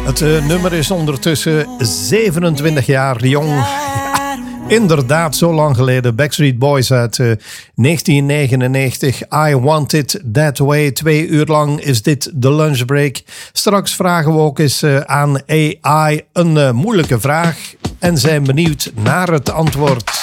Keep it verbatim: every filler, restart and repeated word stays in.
Het uh, nummer is ondertussen zevenentwintig jaar jong. Ja, inderdaad, zo lang geleden. Backstreet Boys uit uh, negentien negenennegentig. I Want It That Way. Twee uur lang is dit de lunchbreak. Straks vragen we ook eens uh, aan A I een uh, moeilijke vraag. En zijn benieuwd naar het antwoord.